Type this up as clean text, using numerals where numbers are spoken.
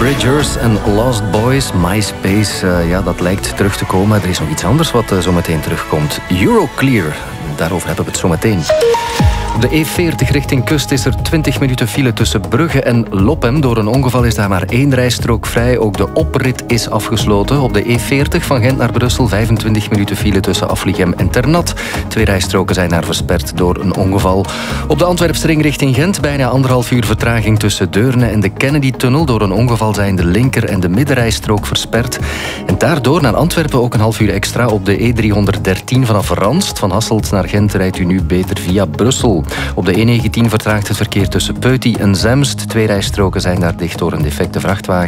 Bridgers en Lost Boys, MySpace, ja, dat lijkt terug te komen. Maar er is nog iets anders wat zo meteen terugkomt. Euroclear, daarover hebben we het zo meteen. Op de E40 richting kust is er 20 minuten file tussen Brugge en Lopem. Door een ongeval is daar maar 1 rijstrook vrij. Ook de oprit is afgesloten. Op de E40 van Gent naar Brussel 25 minuten file tussen Afligem en Ternat. 2 rijstroken zijn daar versperd door een ongeval. Op de Antwerpsring richting Gent bijna 1,5 uur vertraging tussen Deurne en de Kennedy-tunnel. Door een ongeval zijn de linker- en de middenrijstrook versperd. En daardoor naar Antwerpen ook een half uur extra op de E313 vanaf Ranst. Van Hasselt naar Gent rijdt u nu beter via Brussel. Op de E19 vertraagt het verkeer tussen Peuty en Zemst. 2 rijstroken zijn daar dicht door een defecte vrachtwagen.